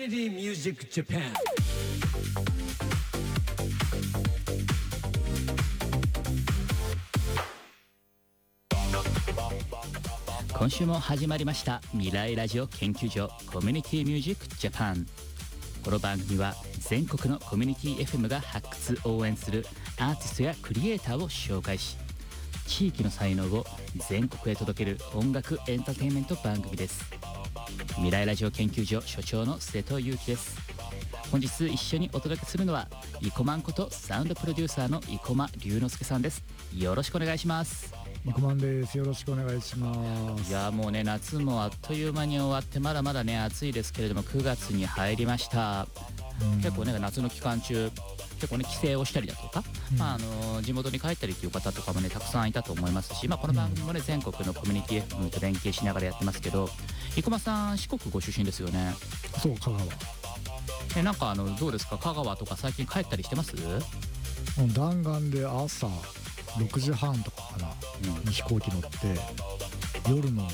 Community Music Japan。 今週も始まりました未来ラジオ研究所コミュニティミュージックジャパン。この番組は全国のコミュニティ FM が発掘応援するアーティストやクリエイターを紹介し、地域の才能を全国へ届ける音楽エンターテインメント番組です。未来ラジオ研究所所長の瀬戸裕樹です。本日一緒にお届けするのは生駒ことサウンドプロデューサーの生駒龍之介さんです。よろしくお願いします。 生駒です。よろしくお願いします。 いやもうね、夏もあっという間に終わってまだまだね暑いですけれども、9月に入りました。結構ね夏の期間中結構ね帰省をしたりだとか、地元に帰ったりという方とかもねたくさんいたと思いますし、この番組もね全国のコミュニティ FM と連携しながらやってますけど、生駒さん四国ご出身ですよね。 そう、香川。 なんかどうですか、香川とか最近帰ったりしてます？ 弾丸で朝6時半とかかな、に飛行機乗って夜の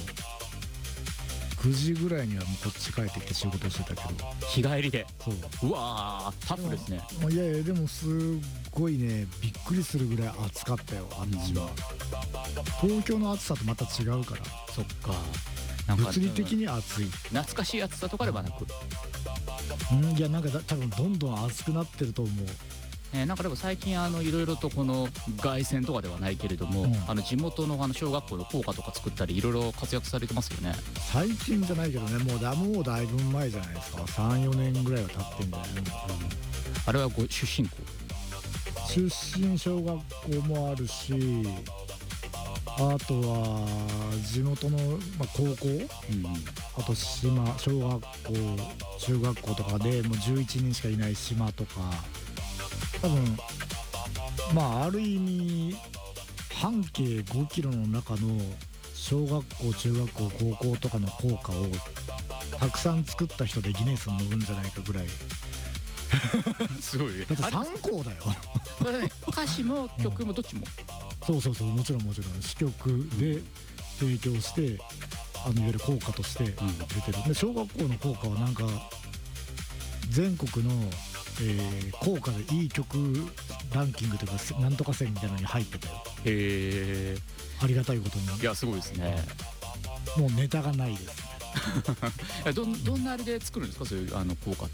9時ぐらいにはもうこっち帰ってきて仕事してたけど。 日帰りで。 そう。 うわータフですね。 いやいやでもすごいね、びっくりするぐらい暑かったよあっちは。東京の暑さとまた違うから。 そっか。なんか物理的に暑い。 懐かしい暑さとかではなく、 いやなんか多分どんどん暑くなってると思う。 なんかでも最近いろいろとこの凱旋とかではないけれども、地元の小学校の校歌とか作ったりいろいろ活躍されてますよね。 最近じゃないけどね、もうだいぶ前じゃないですか。3、4年ぐらいは経ってんじゃないの。 あれはご出身校？ 出身小学校もあるし、あとは地元の、高校、あと島、小学校中学校とかでもう11人しかいない島とか、多分ある意味半径5キロの中の小学校中学校高校とかの校歌をたくさん作った人でギネスに乗るんじゃないかぐらい。 すごい。 だって3校だよ。 歌詞も曲もどっちも。 そうもちろん詞曲で提供していわゆる校歌として出てる。で小学校の校歌はなんか全国の校歌でいい曲ランキングというかなんとか線みたいなのに入ってたよ。 へえ。 ありがたいことに。 いやすごいですね。 もうネタがないですね。 どんなあれで作るんですか、そういう校歌って？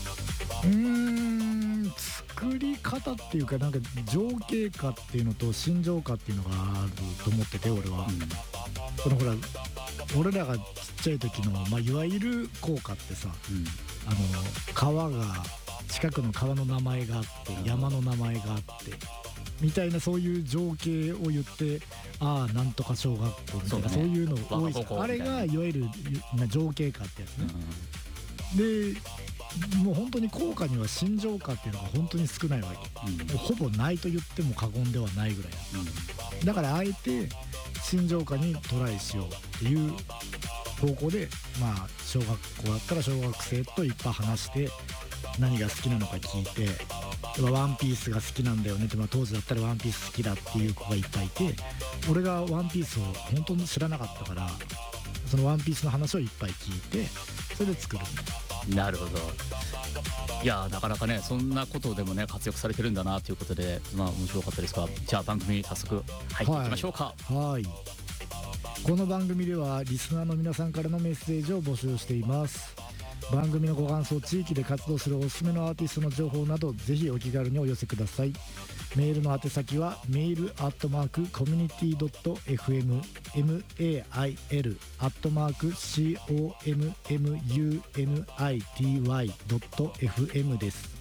作り方っていうか、なんか情景歌っていうのと心情歌っていうのがあると思ってて、俺は。このほら俺らがちっちゃい時の、いわゆる校歌ってさ、川が近くの川の名前があって、山の名前があってみたいな、そういう情景を言って、なんとか小学校みたいな、そういうの多いじゃん。あれがいわゆる情景歌ってやつね。でもう本当に校歌には心情歌っていうのが本当に少ないわけ。ほぼないと言っても過言ではないぐらいだから、あえて心情歌にトライしようっていう方向で、小学校だったら小学生といっぱい話して何が好きなのか聞いて、ワンピースが好きなんだよねって、当時だったらワンピース好きだっていう子がいっぱいいて、俺がワンピースを本当に知らなかったから、そのワンピースの話をいっぱい聞いて、それで作る。 なるほど。いやなかなかねそんなことでもね活躍されてるんだなということで、面白かったですが、じゃあ番組に早速入っていきましょうか。 はい。この番組ではリスナーの皆さんからのメッセージを募集しています。番組のご感想、地域で活動するおすすめのアーティストの情報など、ぜひお気軽にお寄せください。メールの宛先はmail@community.fm mail@community.fm です。